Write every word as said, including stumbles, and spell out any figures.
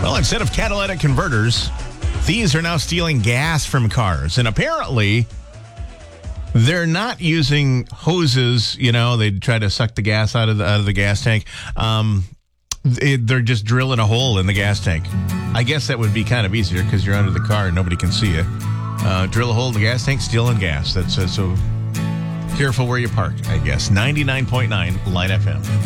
Well, instead of catalytic converters, thieves are now stealing gas from cars. And apparently, they're not using hoses. You know, they try to suck the gas out of the, out of the gas tank. Um, it, they're just drilling a hole in the gas tank. I guess that would be kind of easier because you're under the car and nobody can see you. Uh, drill a hole in the gas tank, stealing gas. That's uh, so careful where you park, I guess. ninety-nine point nine Light F M.